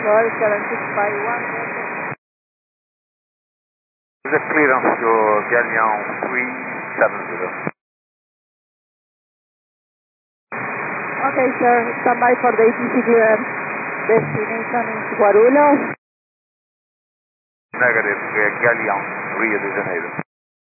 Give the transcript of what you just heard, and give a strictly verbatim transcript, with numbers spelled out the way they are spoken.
Royal seven six five one. The clearance to Galeon three seven zero. Okay, sir. Stand by for the A T C clearance. Destination is Guarulhos. Negative, Galeon, Rio de Janeiro.